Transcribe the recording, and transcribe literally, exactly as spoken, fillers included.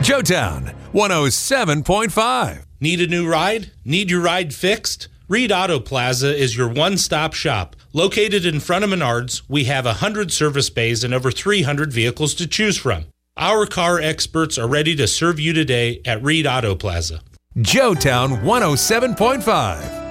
Joetown one oh seven point five. Need a new ride? Need your ride fixed? Reed Auto Plaza is your one-stop shop. Located in front of Menards, we have one hundred service bays and over three hundred vehicles to choose from. Our car experts are ready to serve you today at Reed Auto Plaza. Joetown one oh seven point five.